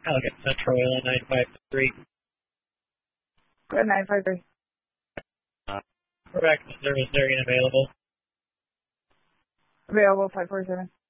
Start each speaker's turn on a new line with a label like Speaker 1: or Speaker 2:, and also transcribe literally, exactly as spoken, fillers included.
Speaker 1: Ellicott Central, Oil nine five three.
Speaker 2: Go ahead, nine five three.
Speaker 1: Uh, correct, service area available.
Speaker 2: Available, five four seven.